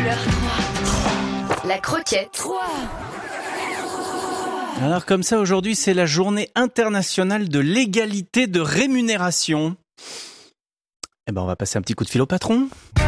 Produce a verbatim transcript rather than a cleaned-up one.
couleur trois. La croquette trois. Alors comme ça, aujourd'hui, c'est la journée internationale de l'égalité de rémunération. Eh ben, on va passer un petit coup de fil au patron.